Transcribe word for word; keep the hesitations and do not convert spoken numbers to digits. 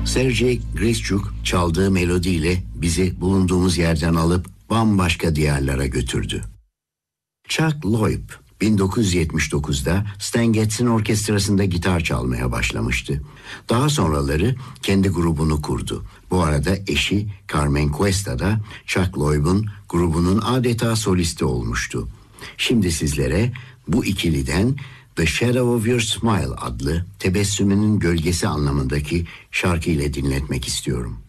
Sergey Grischuk çaldığı melodiyle bizi bulunduğumuz yerden alıp bambaşka diyarlara götürdü. Chuck Loeb bin dokuz yüz yetmiş dokuzda Stan Getz'in orkestrasında gitar çalmaya başlamıştı. Daha sonraları kendi grubunu kurdu. Bu arada eşi Carmen Cuesta da Chuck Loeb'un grubunun adeta solisti olmuştu. Şimdi sizlere bu ikiliden The Shadow of Your Smile adlı tebessümünün gölgesi anlamındaki şarkı ile dinletmek istiyorum.